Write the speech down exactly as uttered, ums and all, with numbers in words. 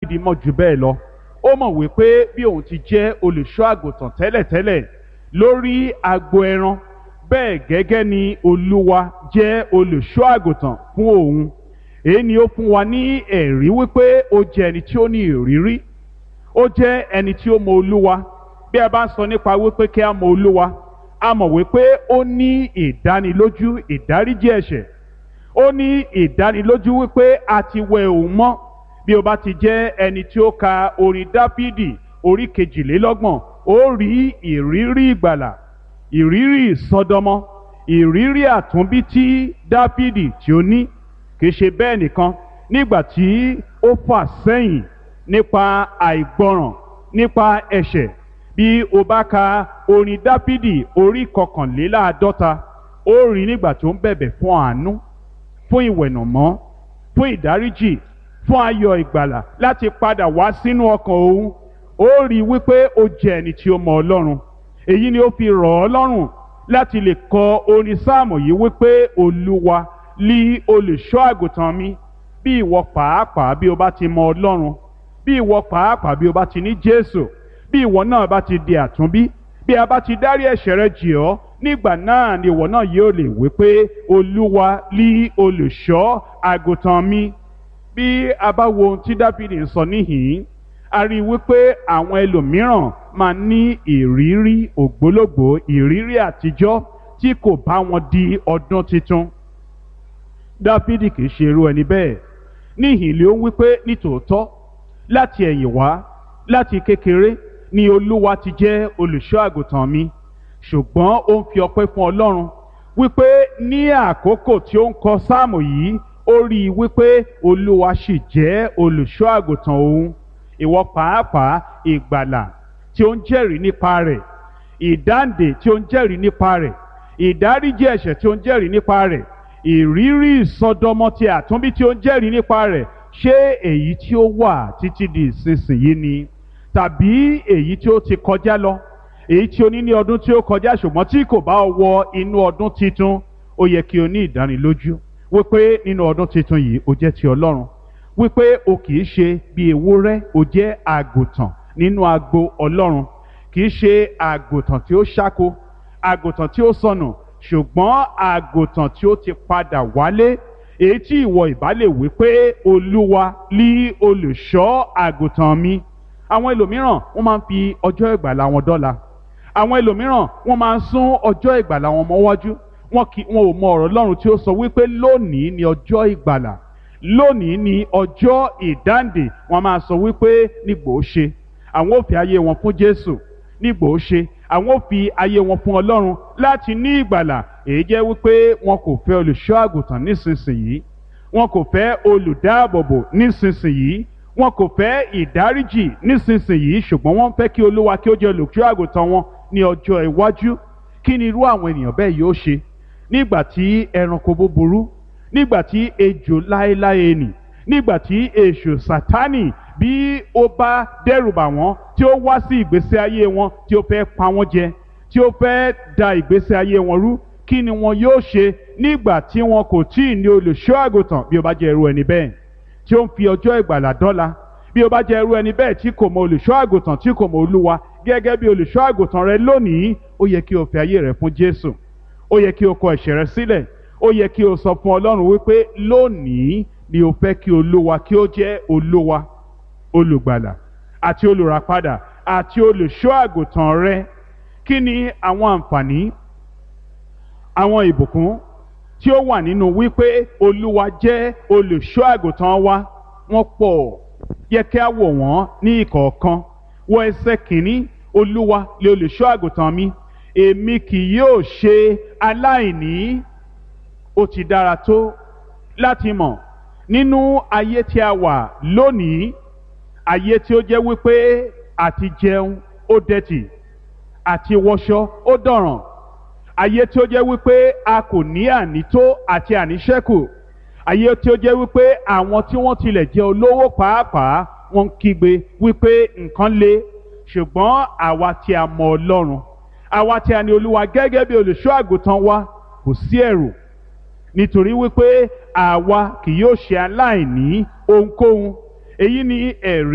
Dáfídì mọ̀ jù bẹ́ẹ̀ lọ. Ó mọ̀ wípé bí òun ti jẹ́ olùṣọ́ àgùntàn tẹ́lẹ̀tẹ́lẹ̀ lórí agbo ẹran, bẹ́ẹ̀ gẹ́gẹ́ ni Olúwa jẹ́ olùṣọ́ àgùntàn fún òun. Èyí ni ó fún wa ní ẹ̀rí wípé ó jẹ́ ẹni tí ó ní ìrírí, ó jẹ́ ẹni tí ó mọ Olúwa. Bí a bá ń sọ nípa wípé kí a mọ Olúwa, a mọ̀ wípé ó ní ìdánilójú ìdáríjì ẹ̀ṣẹ̀, ó ní ìdánilójú wípé a ti wẹ òun mọ́. Bí o bá ti jẹ́ ẹni tí ó ka orin Dáfídì orí kejìlélọ́gbọ̀n, ó rí ìrírí ìgbàlà, ìrírí ìsọdọmọ, ìrírí àtúnbí tí Dáfídì tí ó ní. Kì í ṣe bẹ́ẹ̀ nìkan, nígbà tí ó fà sẹ́yìn nípa àìgbọràn, nípa ẹ̀ṣẹ̀, bí o bá ka orin Dáfídì orí kọkànléláàádọ́ta, ó rí nígbà tó ń bẹ̀bẹ̀ fún àánú, fún ìwẹ̀nàmọ́, fún ìdáríjì, fún ayọ̀ ìgbàlà láti padà wá sínú ọkàn òun. Ó rí wípé ó jẹ́ ẹni tí ó mọ Ọlọ́run. Èyí ni ó fi rọ̀ ọ́ lọ́rùn láti lè kọ orin sáàmù yìí wípé Olúwa lí olùṣọ́ àgùntàn mi. Bí ìwọ pàápàá bí o bá ti mọ Ọlọ́run, bí ìwọ pàápàá bí o bá ti ní Jésù, bí ìwọ náà bá ti di àtúnbí, bí a bá ti dárí ẹ̀ṣẹ̀ rẹ jì ọ́, nígbà náà ni ìwọ náà yóò lè wí pé Olúwa lí olùṣọ́ àgùntàn mi. Bí a bá wo ohun tí Dáfídì ń sọ níhìn-ín, a rí i wípé àwọn ẹlòmíràn máa ní ìrírí ògbólógbòó, ìrírí àtijọ́ tí kò bá wọn di ọdún tuntun. Dáfídì kì í ṣe irú ẹni bẹ́ẹ̀. Níhìn ló ń wípé nítòótọ́ láti ẹ̀yìn wá, láti kékeré ni Olúwa ti jẹ́ olùṣọ́ àgùntàn mi. Ṣùgbọ́n ó ń fi ọpẹ́ fún Ọlọ́run wípé ní àkókò tí ó ń kọ sáàmù yìí, ó rí i wípé Olúwa sì jẹ́ olùṣọ́ àgùntàn òun. Ìwọ pàápàá ìgbàlà tí ó ń jẹ́rìí nípa rẹ̀, ìdáǹdè tí ó ń jẹ́rìí nípa rẹ̀, ìdáríjì ẹ̀ṣẹ̀ tí ó ń jẹ́rìí nípa rẹ̀, ìrírí ìsọdọmọ ti àtúnbí tí ó ń jẹ́rìí nípa rẹ̀, ṣé èyí tí ó wà títí di ìsinsìnyí ni? Tàbí èyí tí ó ti kọjá lọ, èyí tí o ní ní ọdún tí ó kọjá ṣùgbọ́n tí kò bá wọ inú ọdún titun? Ó yẹ kí o ní ìdánilójú wípé nínú ọdún titun yìí o jẹ́ ti Ọlọ́run, wípé o kì í ṣe bí ewúrẹ́, o jẹ́ àgùntàn nínú agbo Ọlọ́run. Kì í ṣe àgùntàn tí ó ṣáko, àgùntàn tí ó sọnù, ṣùgbọ́n àgùntàn tí ó ti padà wálé. Èyí tí ìwọ ìbá lè wí pé Olúwa lí olùṣọ́ àgùntàn mi. Àwọn ẹlòmíràn wọ́n máa ń fi ọjọ́ ìgbàlà wọn dọ́là. Àwọn ẹlòmíràn wọ́n máa ń sún ọjọ́ ìgbàlà wọn mọ́wájú. Wọn kì wọn ò mọ ọ̀rọ̀ Ọlọ́run tí ó sọ wípé lónìí ni ọjọ́ ìgbàlà, lónìí ni ọjọ́ ìdáǹdè. Wọ́n máa sọ wípé nígbò ó ṣe àwọn ò fi ayé wọn fún Jésù, nígbò ó ṣe àwọn ò fi ayé wọn fún Ọlọ́run láti ní ìgbàlà. Èyí jẹ́ wípé wọn kò fẹ́ olùṣọ́ àgùntàn nísinsìnyí, wọn kò fẹ́ olùdáàbòbò nísinsìnyí, wọn kò fẹ́ ìdáríjì nísinsìnyí, ṣùgbọ́n wọ́n fẹ́ kí Olúwa kí ó jẹ́ olùṣọ́ àgùntàn wọn ní ọjọ́ iwájú. Kí ni irú àwọn ènìyàn bẹ́ẹ̀ yóò ṣe nígbà tí ẹranko búburú, nígbà tí ejò láéláé nì, nígbà tí èṣù Sátánì bí ó bá dẹ́rùbà wọ́n, tí ó wá sí ìgbésí ayé wọn, tí ó fẹ́ pa wọ́n jẹ, tí ó fẹ́ da ìgbésí ayé wọn rú? Kí ni wọn yóò ṣe nígbà tí wọn kò tí ì ní olùṣọ́ àgùntàn? Bí ó bá jẹ́ irú ẹni bẹ́ẹ̀ tí ó ń fi ọjọ́ ìgbàlà dọ́là, bí ó bá jẹ́ irú ẹni bẹ́ẹ̀ tí kò mọ olùṣọ́ àgùntàn, tí kò mọ Olúwa gẹ́gẹ́ bí olùṣọ́ àgùntàn rẹ lónìí, ó yẹ kí o fi ayé rẹ fún Jésù. Ó yẹ kí o kọ ẹ̀ṣẹ̀ rẹ sílẹ̀. Ó yẹ kí o sọ fún Ọlọ́run wípé lónìí ni o fẹ́ kí Olúwa kí ó jẹ́ Olúwa, olùgbàlà àti olùràpadà àti olùṣọ́ àgùntàn rẹ. Kí ni àwọn àǹfààní, àwọn ìbùkún tí ó wà nínú wípé Olúwa jẹ́ olùṣọ́ àgùntàn wa? Wọ́n pọ̀. Yẹ kí a wò wọ́n ní ìkọ̀ọ̀kan. Wọ ẹsẹ̀ kìíní, Olúwa lé olùṣọ́ àgùntàn mi, èmi kì yóò ṣe aláìní. Ó ti dára tó láti mọ̀ nínú ayé tí a wà lónìí, ayé tí ó jẹ́ wípé àti jẹun ó dẹ̀tì, àti wọṣọ ó dọ̀ràn, ayé tí ó jẹ́ wípé a kò ní ànító àti àníṣẹ́kù, ayé tí ó jẹ́ wípé àwọn tí wọ́n tilẹ̀ jẹ́ olówó pàápàá wọ́n ń kígbe wípé nǹkan le. Ṣùgbọ́n àwa tí a mọ Ọlọ́run, àwa tí a ní Olúwa gẹ́gẹ́ bí olùṣọ́ àgùntàn wa, kò sí ẹ̀rù, nítorí wípé àwa kì yóò ṣe aláìní ohunkóhun. Èyí ni ẹ̀rí